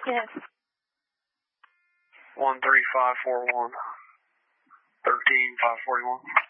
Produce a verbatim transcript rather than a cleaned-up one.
Yes. one three five four one. thirteen five forty-one.